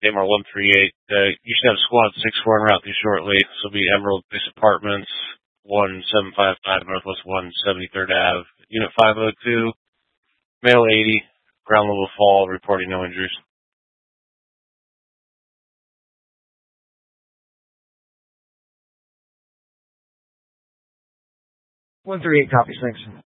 AMR 138. You should have Squad 6-4 en route through shortly. This will be Emerald Base Apartments, 1755 Northwest 173rd Ave. Unit 502, male 80, ground level fall, reporting no injuries. 138 copies, thanks.